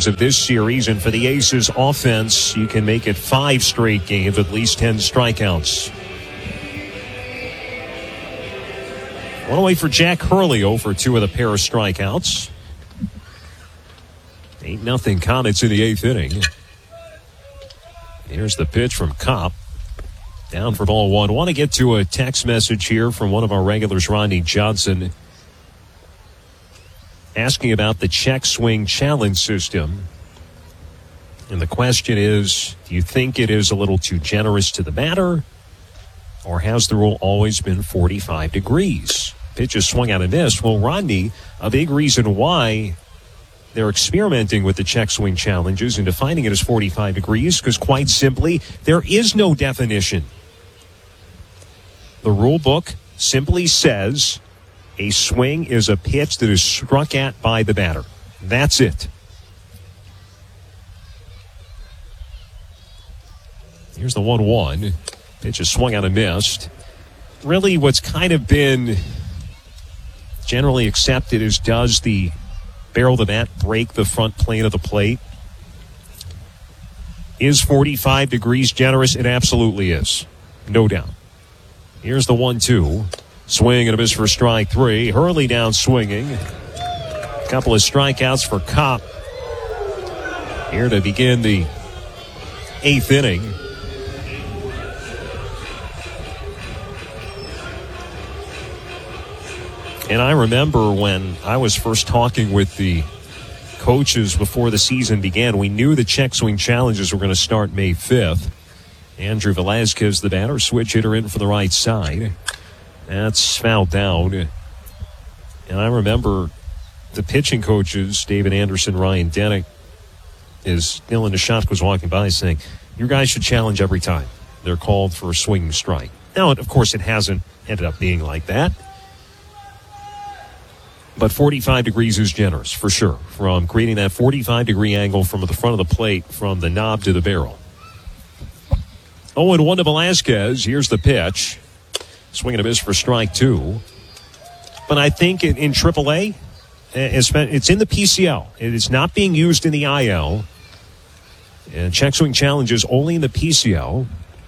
games of this series. And for the Aces offense, you can make it 5 straight games, at least 10 strikeouts. One away for Jack Hurley, 0-for-2 with a pair of strikeouts. 8-0 Comets in the 8th inning. Here's the pitch from Kopp. Down for ball 1. Want to get to a text message here from one of our regulars, Rodney Johnson, asking about the check swing challenge system. And the question is, do you think it is a little too generous to the batter? Or has the rule always been 45 degrees? Pitch is swung out and missed. Well, Rodney, a big reason why they're experimenting with the check swing challenges and defining it as 45 degrees, because quite simply, there is no definition. The rule book simply says a swing is a pitch that is struck at by the batter. That's it. Here's the 1-1. Pitch is swung out and missed. Really, what's kind of been generally accepted is, does the barrel of the bat break the front plane of the plate? Is 45 degrees generous? It absolutely is. No doubt. Here's the 1-2. Swing and a miss for strike 3. Hurley down swinging. A couple of strikeouts for Kopp here to begin the 8th inning. And I remember when I was first talking with the coaches before the season began, we knew the check swing challenges were going to start May 5th. Andrew Velazquez, the batter, switch hitter in for the right side. That's fouled down. And I remember the pitching coaches, David Anderson, Ryan Denick, as Dylan DeShop was walking by, saying, your guys should challenge every time they're called for a swinging strike. Now, of course, it hasn't ended up being like that. But 45 degrees is generous, for sure, from creating that 45-degree angle from the front of the plate, from the knob to the barrel. 0-1 to Velazquez. Here's the pitch. Swing and a miss for strike 2. But I think in AAA, it's in the PCL. It is not being used in the IL. And check swing challenges only in the PCL.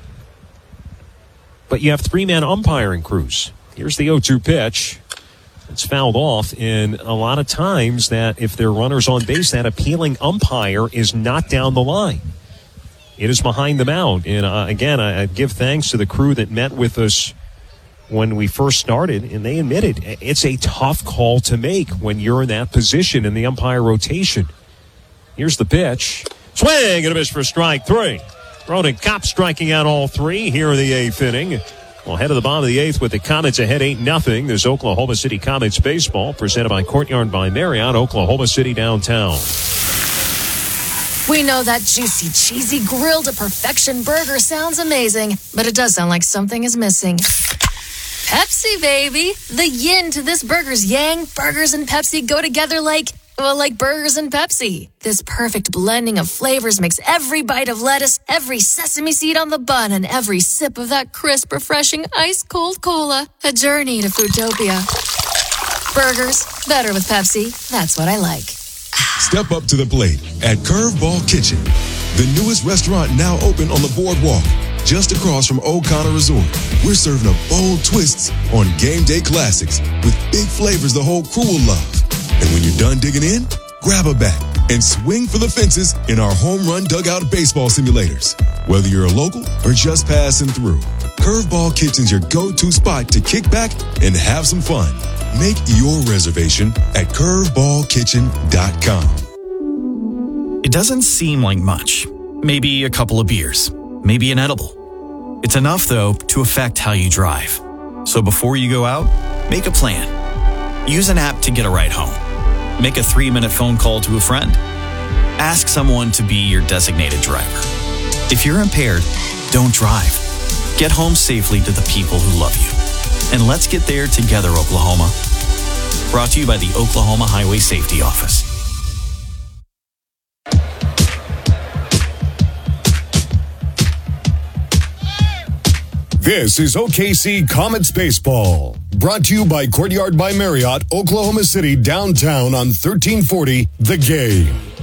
But you have 3-man umpiring crews. Here's the 0-2 pitch. It's fouled off, and a lot of times that if there are runners on base, that appealing umpire is not down the line. It is behind the mound. And again, I give thanks to the crew that met with us when we first started, and they admitted it's a tough call to make when you're in that position in the umpire rotation. Here's the pitch. Swing and a miss for strike 3. Ronan Kopp striking out all 3 here in the 8th inning. Well, head of the bottom of the 8th with the Comets ahead 8-0. There's Oklahoma City Comets baseball presented by Courtyard by Marriott, Oklahoma City downtown. We know that juicy, cheesy, grilled to perfection burger sounds amazing, but it does sound like something is missing. Pepsi, baby. The yin to this burger's yang. Burgers and Pepsi go together like burgers and Pepsi. This perfect blending of flavors makes every bite of lettuce, every sesame seed on the bun, and every sip of that crisp, refreshing, ice-cold cola a journey to Foodtopia. Burgers, better with Pepsi. That's what I like. Step up to the plate at Curveball Kitchen, the newest restaurant now open on the boardwalk, just across from O'Connor Resort. We're serving up bold twists on game day classics with big flavors the whole crew will love. And when you're done digging in, grab a bat and swing for the fences in our home run dugout baseball simulators. Whether you're a local or just passing through, Curveball Kitchen's your go-to spot to kick back and have some fun. Make your reservation at curveballkitchen.com. It doesn't seem like much. Maybe a couple of beers. Maybe an edible. It's enough, though, to affect how you drive. So before you go out, make a plan. Use an app to get a ride home. Make a 3-minute phone call to a friend. Ask someone to be your designated driver. If you're impaired, don't drive. Get home safely to the people who love you. And let's get there together, Oklahoma. Brought to you by the Oklahoma Highway Safety Office. This is OKC Comets Baseball. Brought to you by Courtyard by Marriott, Oklahoma City downtown on 1340 The Game.